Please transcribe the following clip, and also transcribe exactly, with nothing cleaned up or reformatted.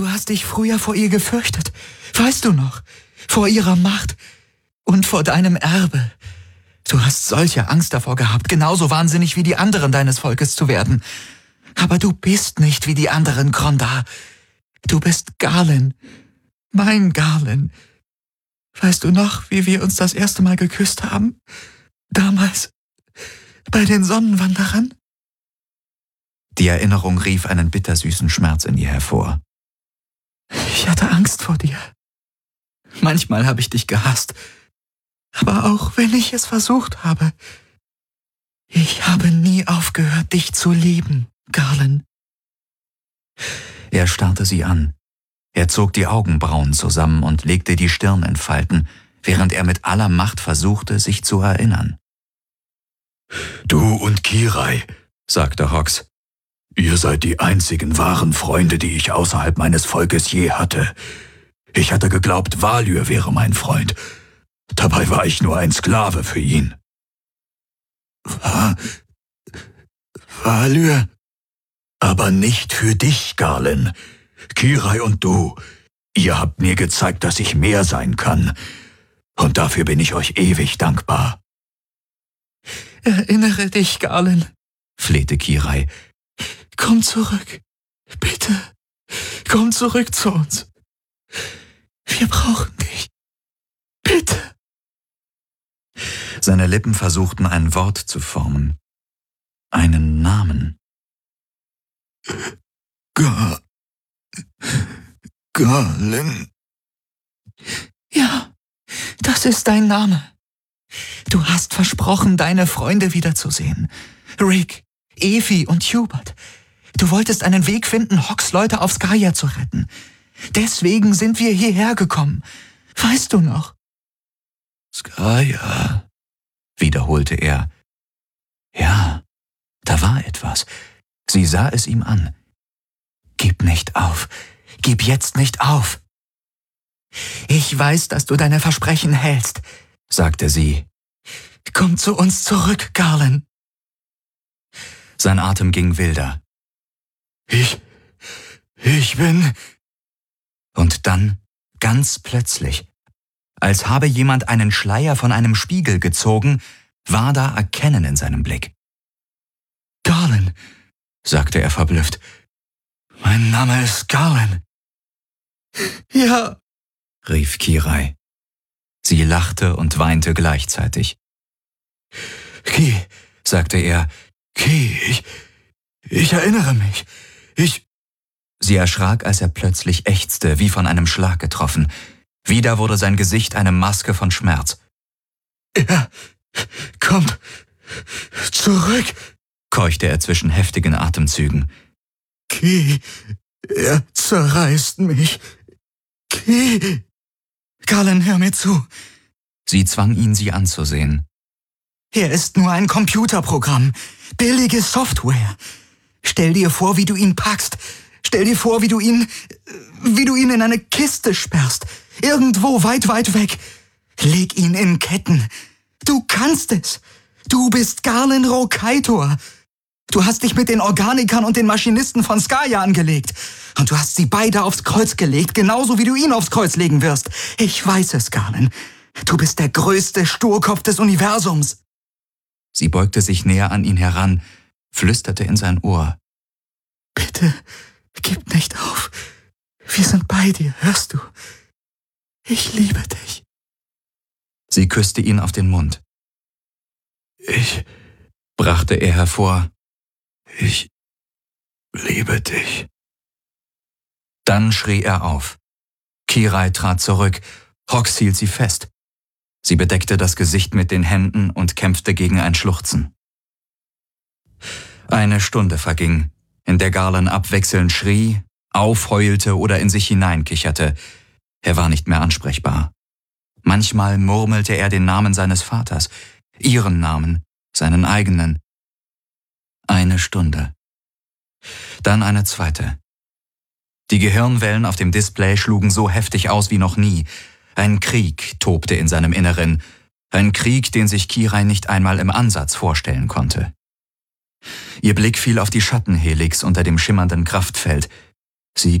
Du hast dich früher vor ihr gefürchtet. Weißt du noch? Vor ihrer Macht und vor deinem Erbe. Du hast solche Angst davor gehabt, genauso wahnsinnig wie die anderen deines Volkes zu werden. Aber du bist nicht wie die anderen, Grondar. Du bist Galen. Mein Galen. Weißt du noch, wie wir uns das erste Mal geküsst haben? Damals, bei den Sonnenwanderern? Die Erinnerung rief einen bittersüßen Schmerz in ihr hervor. Ich hatte Angst vor dir. Manchmal habe ich dich gehasst. Aber auch wenn ich es versucht habe, ich habe nie aufgehört, dich zu lieben, Galen. Er starrte sie an. Er zog die Augenbrauen zusammen und legte die Stirn in Falten, während er mit aller Macht versuchte, sich zu erinnern. Du und Kirai, sagte Hox, ihr seid die einzigen wahren Freunde, die ich außerhalb meines Volkes je hatte. Ich hatte geglaubt, Valyr wäre mein Freund. Dabei war ich nur ein Sklave für ihn. Va Valyr? Aber nicht für dich, Galen. Kirai und du, ihr habt mir gezeigt, dass ich mehr sein kann. Und dafür bin ich euch ewig dankbar. Erinnere dich, Galen, flehte Kirai. Komm zurück. Bitte, komm zurück zu uns. Wir brauchen dich. Bitte. Seine Lippen versuchten ein Wort zu formen. Einen Namen. Ga... Galen. Ja, das ist dein Name. Du hast versprochen, deine Freunde wiederzusehen. Rick, Efi und Hubert. Du wolltest einen Weg finden, Hox Leute auf Skaya zu retten. Deswegen sind wir hierher gekommen. Weißt du noch? Skaya, wiederholte er. Ja, da war etwas. Sie sah es ihm an. Gib nicht auf. Gib jetzt nicht auf. Ich weiß, dass du deine Versprechen hältst, sagte sie. Komm zu uns zurück, Galen. Sein Atem ging wilder. Ich... ich bin... Und dann, ganz plötzlich, als habe jemand einen Schleier von einem Spiegel gezogen, war da Erkennen in seinem Blick. Galen, sagte er verblüfft. Mein Name ist Galen. Ja, rief Kirai. Sie lachte und weinte gleichzeitig. Ki, sagte er. Ki, ich, ich erinnere mich. Ich... Sie erschrak, als er plötzlich ächzte, wie von einem Schlag getroffen. Wieder wurde sein Gesicht eine Maske von Schmerz. Er kommt zurück, keuchte er zwischen heftigen Atemzügen. Ki, er zerreißt mich. Ki. Galen, hör mir zu. Sie zwang ihn, sie anzusehen. Er ist nur ein Computerprogramm. Billige Software. Stell dir vor, wie du ihn packst. Stell dir vor, wie du ihn, wie du ihn in eine Kiste sperrst. Irgendwo weit, weit weg. Leg ihn in Ketten. Du kannst es. Du bist Galen Rokaitor. Du hast dich mit den Organikern und den Maschinisten von Skaya angelegt. Und du hast sie beide aufs Kreuz gelegt, genauso wie du ihn aufs Kreuz legen wirst. Ich weiß es, Galen. Du bist der größte Sturkopf des Universums. Sie beugte sich näher an ihn heran, flüsterte in sein Ohr. Bitte, gib nicht auf. Wir sind bei dir, hörst du? Ich liebe dich. Sie küsste ihn auf den Mund. Ich, brachte er hervor. Ich liebe dich. Dann schrie er auf. Kirai trat zurück. Hox hielt sie fest. Sie bedeckte das Gesicht mit den Händen und kämpfte gegen ein Schluchzen. Eine Stunde verging, in der Galen abwechselnd schrie, aufheulte oder in sich hineinkicherte. Er war nicht mehr ansprechbar. Manchmal murmelte er den Namen seines Vaters, ihren Namen, seinen eigenen. Eine Stunde. Dann eine zweite. Die Gehirnwellen auf dem Display schlugen so heftig aus wie noch nie. Ein Krieg tobte in seinem Inneren. Ein Krieg, den sich Kirai nicht einmal im Ansatz vorstellen konnte. Ihr Blick fiel auf die Schattenhelix unter dem schimmernden Kraftfeld. Sie